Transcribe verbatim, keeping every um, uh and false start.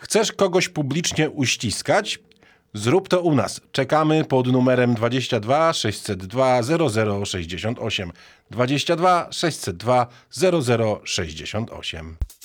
Chcesz kogoś publicznie uściskać? Zrób to u nas. Czekamy pod numerem dwadzieścia dwa sześćset dwa zero zero sześćdziesiąt osiem. dwadzieścia dwa sześćset dwa zero zero sześćdziesiąt osiem.